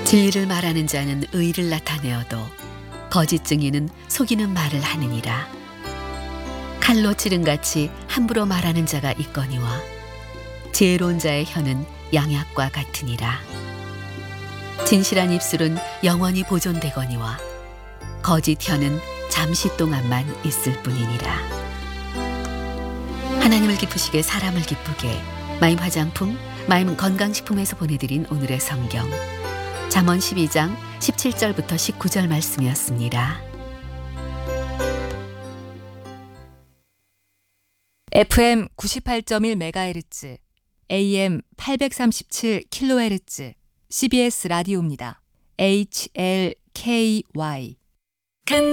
진리를 말하는 자는 의를 나타내어도 거짓 증인은 속이는 말을 하느니라. 칼로 찌른같이 함부로 말하는 자가 있거니와 지혜로운 자의 혀는 양약과 같으니라. 진실한 입술은 영원히 보존되거니와 거짓 혀는 잠시 동안만 있을 뿐이니라. 하나님을 기쁘시게 사람을 기쁘게 마임 화장품, 마임 건강식품에서 보내드린 오늘의 성경 잠언 12장 17절부터 19절 말씀이었습니다. FM 98.1MHz, AM 837kHz, CBS 라디오입니다. HLKY